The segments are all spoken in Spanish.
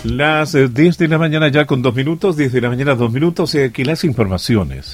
Las 10 de la mañana ya con 2 minutos, 10 de la mañana 2 minutos, y aquí las informaciones.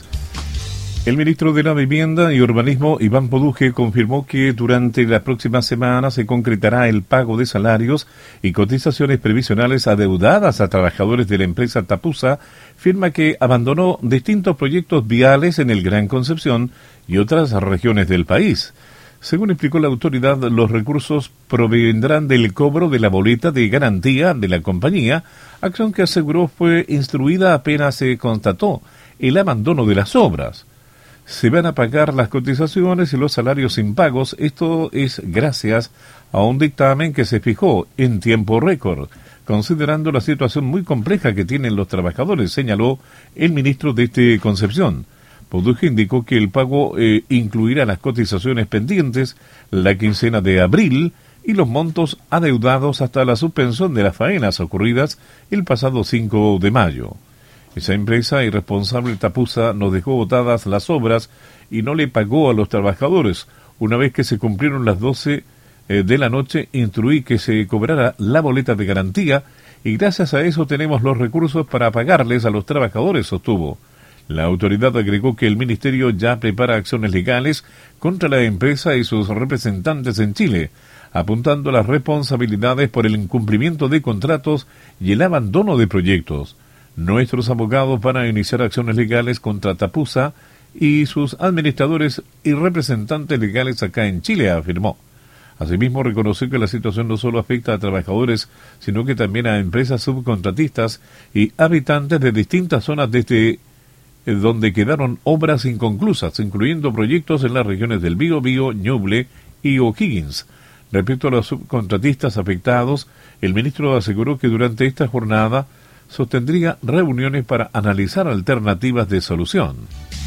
El ministro de la Vivienda y Urbanismo, Iván Poduje, confirmó que durante la próxima semana se concretará el pago de salarios y cotizaciones previsionales adeudadas a trabajadores de la empresa Tapusa, firma que abandonó distintos proyectos viales en el Gran Concepción y otras regiones del país. Según explicó la autoridad, los recursos provendrán del cobro de la boleta de garantía de la compañía, acción que aseguró fue instruida apenas se constató el abandono de las obras. Se van a pagar las cotizaciones y los salarios impagos. Esto es gracias a un dictamen que se fijó en tiempo récord, considerando la situación muy compleja que tienen los trabajadores, señaló el ministro de Concepción. Poduje indicó que el pago incluirá las cotizaciones pendientes, la quincena de abril y los montos adeudados hasta la suspensión de las faenas ocurridas el pasado 5 de mayo. Esa empresa irresponsable Tapusa nos dejó botadas las obras y no le pagó a los trabajadores. Una vez que se cumplieron las 12 de la noche, instruí que se cobrara la boleta de garantía y gracias a eso tenemos los recursos para pagarles a los trabajadores, sostuvo. La autoridad agregó que el ministerio ya prepara acciones legales contra la empresa y sus representantes en Chile, apuntando a las responsabilidades por el incumplimiento de contratos y el abandono de proyectos. Nuestros abogados van a iniciar acciones legales contra Tapusa y sus administradores y representantes legales acá en Chile, afirmó. Asimismo, reconoció que la situación no solo afecta a trabajadores, sino que también a empresas subcontratistas y habitantes de distintas zonas desde donde quedaron obras inconclusas, incluyendo proyectos en las regiones del Biobío, Ñuble y O'Higgins. Respecto a los subcontratistas afectados, el ministro aseguró que durante esta jornada sostendría reuniones para analizar alternativas de solución.